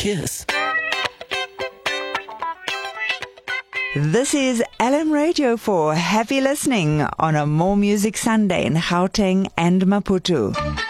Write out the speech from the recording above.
Kiss. This is LM Radio for happy listening on a More Music Sunday in Gauteng and Maputo.